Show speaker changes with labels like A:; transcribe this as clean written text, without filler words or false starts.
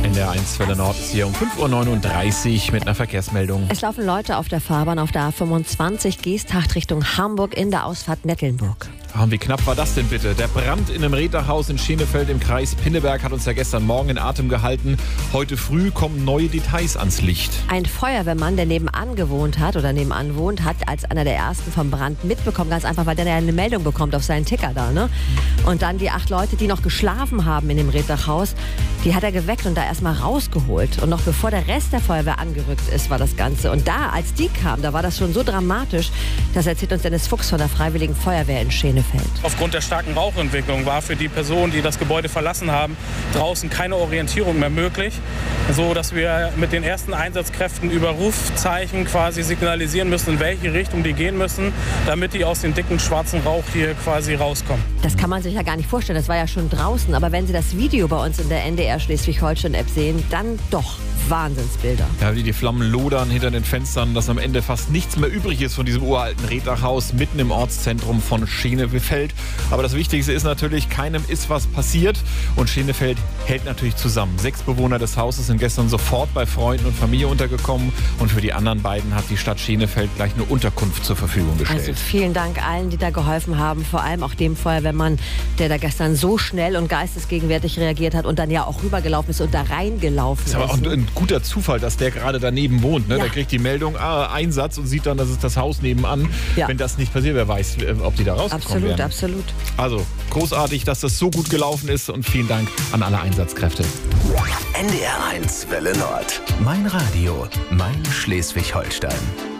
A: NDR1 Welle Nord ist hier um 5.39 Uhr mit einer Verkehrsmeldung.
B: Es laufen Leute auf der Fahrbahn auf der A25 Geesthacht Richtung Hamburg in der Ausfahrt Nettlenburg.
A: Wie knapp war das denn bitte? Der Brand in einem Räderhaus in Schenefeld im Kreis Pinneberg hat uns ja gestern Morgen in Atem gehalten. Heute früh kommen neue Details ans Licht.
B: Ein Feuerwehrmann, der nebenan wohnt, hat als einer der ersten vom Brand mitbekommen. Ganz einfach, weil der ja eine Meldung bekommt auf seinen Ticker da. Ne? Und dann die 8 Leute, die noch geschlafen haben in dem Räderhaus, die hat er geweckt und da erstmal rausgeholt. Und noch bevor der Rest der Feuerwehr angerückt ist, war das Ganze. Und da, als die kamen, da war das schon so dramatisch. Das erzählt uns Dennis Fuchs von der Freiwilligen Feuerwehr in Schenefeld.
C: Aufgrund der starken Rauchentwicklung war für die Personen, die das Gebäude verlassen haben, draußen keine Orientierung mehr möglich, so dass wir mit den ersten Einsatzkräften über Rufzeichen quasi signalisieren müssen, in welche Richtung die gehen müssen, damit die aus dem dicken schwarzen Rauch hier quasi rauskommen.
B: Das kann man sich ja gar nicht vorstellen, das war ja schon draußen, aber wenn Sie das Video bei uns in der NDR Schleswig-Holstein-App sehen, dann doch Wahnsinnsbilder.
A: Ja, wie die Flammen lodern hinter den Fenstern, dass am Ende fast nichts mehr übrig ist von diesem uralten Rädachhaus mitten im Ortszentrum von Schenefeld. Aber das Wichtigste ist natürlich, keinem ist was passiert und Schenefeld hält natürlich zusammen. 6 Bewohner des Hauses sind gestern sofort bei Freunden und Familie untergekommen und für die anderen beiden hat die Stadt Schenefeld gleich eine Unterkunft zur Verfügung gestellt.
B: Also vielen Dank allen, die da geholfen haben, vor allem auch dem Feuerwehrmann, der da gestern so schnell und geistesgegenwärtig reagiert hat und dann ja auch rübergelaufen ist und da reingelaufen ist.
A: Das ist aber auch ein guter Zufall, dass der gerade daneben wohnt. Ne?
B: Ja.
A: Der kriegt die Meldung, Einsatz und sieht dann, dass es das Haus nebenan. Ja. Wenn das nicht passiert, wer weiß, ob die da rausgekommen wären.
B: Absolut.
A: Also großartig, dass das so gut gelaufen ist und vielen Dank an alle Einsatzkräfte.
D: NDR1 Welle Nord. Mein Radio, mein Schleswig-Holstein.